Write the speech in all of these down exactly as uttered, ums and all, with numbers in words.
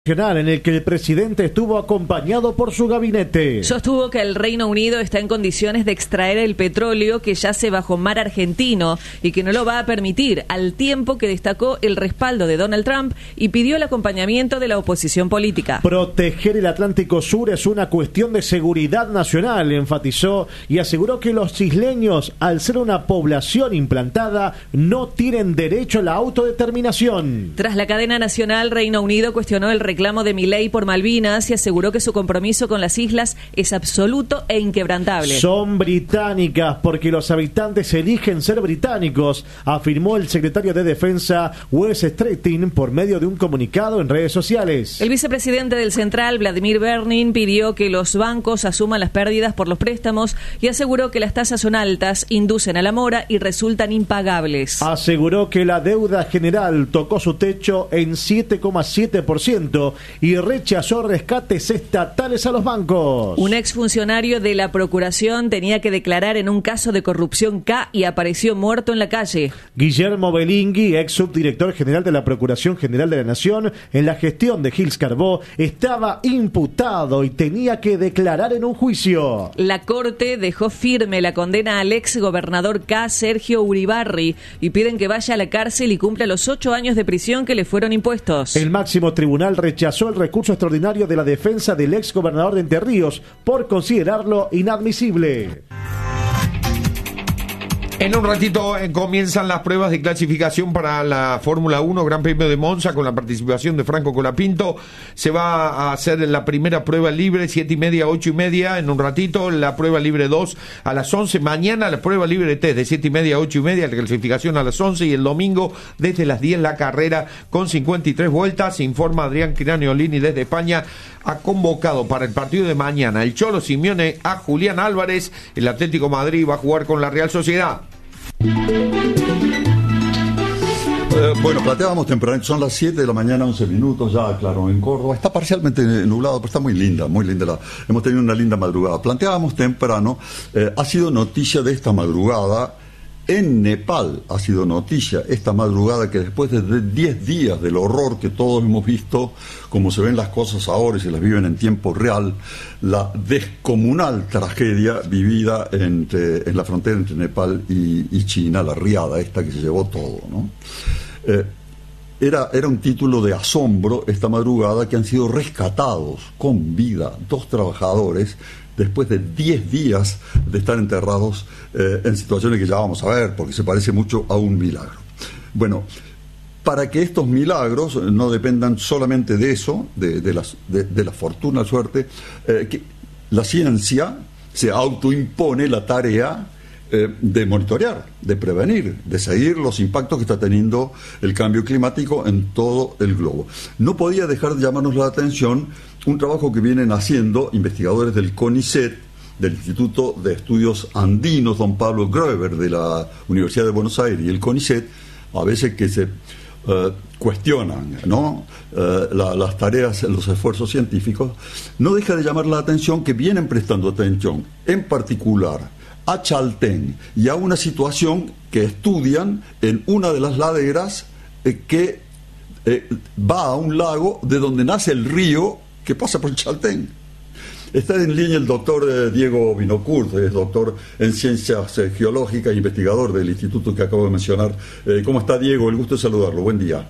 En el que el presidente estuvo acompañado por su gabinete. Sostuvo que el Reino Unido está en condiciones de extraer el petróleo que yace bajo mar argentino y que no lo va a permitir, al tiempo que destacó el respaldo de Donald Trump y pidió el acompañamiento de la oposición política. Proteger el Atlántico Sur es una cuestión de seguridad nacional, enfatizó, y aseguró que los isleños, al ser una población implantada, no tienen derecho a la autodeterminación. Tras la cadena nacional, Reino Unido cuestionó el reclamo de Milei por Malvinas y aseguró que su compromiso con las islas es absoluto e inquebrantable. Son británicas porque los habitantes eligen ser británicos, afirmó el secretario de Defensa Wes Streeting por medio de un comunicado en redes sociales. El vicepresidente del Central, Vladimir Bernin, pidió que los bancos asuman las pérdidas por los préstamos y aseguró que las tasas son altas, inducen a la mora y resultan impagables. Aseguró que la deuda general tocó su techo en siete coma siete por ciento y rechazó rescates estatales a los bancos. Un exfuncionario de la Procuración tenía que declarar en un caso de corrupción K y apareció muerto en la calle. Guillermo Belingui, ex subdirector general de la Procuración General de la Nación, en la gestión de Gils Carbó, estaba imputado y tenía que declarar en un juicio. La Corte dejó firme la condena al ex gobernador K, Sergio Uribarri, y piden que vaya a la cárcel y cumpla los ocho años de prisión que le fueron impuestos. El máximo tribunal rechazó el recurso extraordinario de la defensa del ex gobernador de Entre Ríos por considerarlo inadmisible. En un ratito eh, comienzan las pruebas de clasificación para la Fórmula uno Gran Premio de Monza con la participación de Franco Colapinto. Se va a hacer la primera prueba libre, siete y media, ocho y media, en un ratito. La prueba libre dos a las once. Mañana la prueba libre tres de siete y media a ocho y media, la clasificación a las once. Y el domingo desde las diez la carrera con cincuenta y tres vueltas. Informa Adrián Quiraniolini desde España. Ha convocado para el partido de mañana el Cholo Simeone a Julián Álvarez. El Atlético de Madrid va a jugar con la Real Sociedad. Eh, bueno, planteábamos temprano, son las siete de la mañana, once minutos, ya claro, en Córdoba. Está parcialmente nublado, pero está muy linda, muy linda. La, hemos tenido una linda madrugada. Planteábamos temprano, eh, ha sido noticia de esta madrugada. En Nepal ha sido noticia esta madrugada que después de diez días del horror que todos hemos visto, como se ven las cosas ahora y se las viven en tiempo real, la descomunal tragedia vivida entre, en la frontera entre Nepal y, y China, la riada esta que se llevó todo, ¿no? Eh, Era, era un título de asombro esta madrugada que han sido rescatados con vida dos trabajadores después de diez días de estar enterrados eh, en situaciones que ya vamos a ver, porque se parece mucho a un milagro. Bueno, para que estos milagros no dependan solamente de eso, de, de, las, de, de la fortuna, suerte, eh, que la ciencia se autoimpone la tarea Eh, de monitorear, de prevenir, de seguir los impactos que está teniendo el cambio climático en todo el globo. No podía dejar de llamarnos la atención un trabajo que vienen haciendo investigadores del CONICET, del Instituto de Estudios Andinos Don Pablo Groeber de la Universidad de Buenos Aires, y el CONICET, a veces que se uh, cuestionan, ¿no? Uh, la, las tareas, los esfuerzos científicos, no deja de llamar la atención que vienen prestando atención, en particular a Chaltén y a una situación que estudian en una de las laderas eh, que eh, va a un lago de donde nace el río que pasa por Chaltén. Está en línea el doctor eh, Diego Vinocourt, es doctor en ciencias eh, geológicas e investigador del instituto que acabo de mencionar. Eh, ¿Cómo está, Diego? El gusto de saludarlo. Buen día.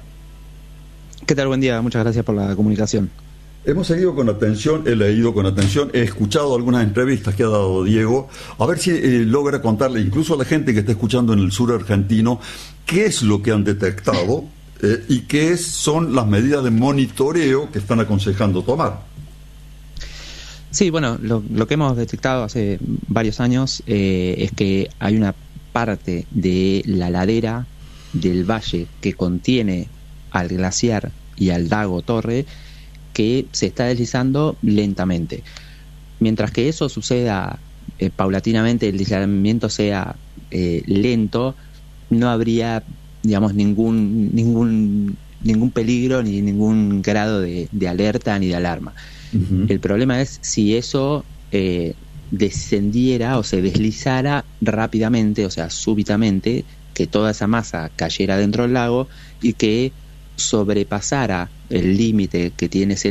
¿Qué tal? Buen día. Muchas gracias por la comunicación. Hemos seguido con atención, he leído con atención, he escuchado algunas entrevistas que ha dado Diego, a ver si eh, logra contarle, incluso a la gente que está escuchando en el sur argentino, qué es lo que han detectado eh, y qué es, son las medidas de monitoreo que están aconsejando tomar. Sí, bueno, lo, lo que hemos detectado hace varios años eh, es que hay una parte de la ladera del valle que contiene al glaciar y al lago Torre, que se está deslizando lentamente. Mientras que eso suceda eh, paulatinamente, el deslizamiento sea eh, lento, no habría, digamos, ningún ningún ningún peligro ni ningún grado de, de alerta ni de alarma. Uh-huh. El problema es si eso eh, descendiera o se deslizara rápidamente, o sea, súbitamente, que toda esa masa cayera dentro del lago y que sobrepasara el límite que tiene ese